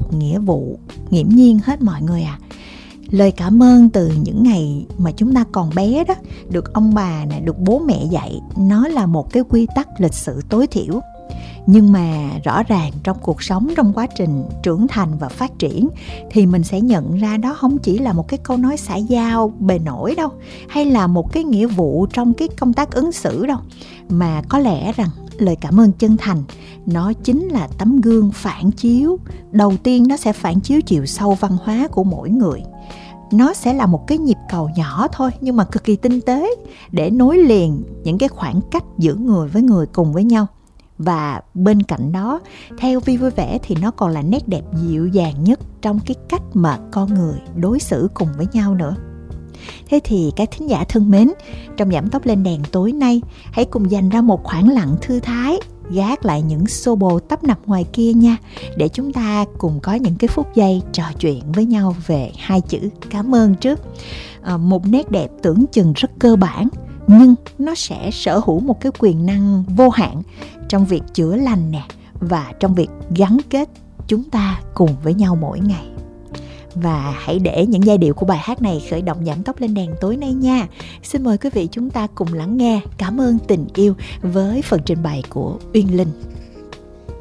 một nghĩa vụ nghiễm nhiên hết mọi người à. Lời cảm ơn từ những ngày mà chúng ta còn bé đó, được ông bà nè, được bố mẹ dạy, nó là một cái quy tắc lịch sự tối thiểu. Nhưng mà rõ ràng trong cuộc sống, trong quá trình trưởng thành và phát triển, thì mình sẽ nhận ra đó không chỉ là một cái câu nói xã giao bề nổi đâu, hay là một cái nghĩa vụ trong cái công tác ứng xử đâu, mà có lẽ rằng lời cảm ơn chân thành nó chính là tấm gương phản chiếu. Đầu tiên nó sẽ phản chiếu chiều sâu văn hóa của mỗi người. Nó sẽ là một cái nhịp cầu nhỏ thôi, nhưng mà cực kỳ tinh tế, để nối liền những cái khoảng cách giữa người với người cùng với nhau. Và bên cạnh đó, theo Vi Vui Vẻ thì nó còn là nét đẹp dịu dàng nhất trong cái cách mà con người đối xử cùng với nhau nữa. Thế thì các thính giả thân mến, trong Giảm Tốc Lên Đèn tối nay, hãy cùng dành ra một khoảng lặng thư thái, gác lại những xô bồ tấp nập ngoài kia nha, để chúng ta cùng có những cái phút giây trò chuyện với nhau về hai chữ cảm ơn trước. Một nét đẹp tưởng chừng rất cơ bản, nhưng nó sẽ sở hữu một cái quyền năng vô hạn trong việc chữa lành nè, và trong việc gắn kết chúng ta cùng với nhau mỗi ngày. Và hãy để những giai điệu của bài hát này khởi động Giảm Tốc Lên Đèn tối nay nha. Xin mời quý vị chúng ta cùng lắng nghe Cảm ơn tình yêu với phần trình bày của Uyên Linh.